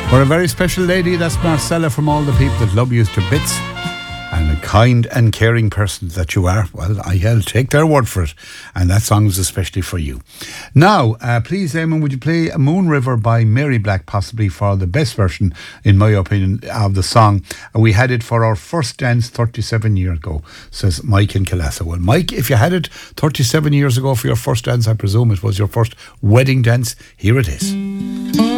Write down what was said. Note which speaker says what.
Speaker 1: For a very special lady, that's Marcella, from all the people that love you to bits. And a kind and caring person that you are. Well, I'll take their word for it. And that song is especially for you. Now, please, Eamon, would you play Moon River by Mary Black, possibly for the best version, in my opinion, of the song. We had it for our first dance 37 years ago, says Mike in Kilassa. Well, Mike, if you had it 37 years ago for your first dance, I presume it was your first wedding dance, here it is.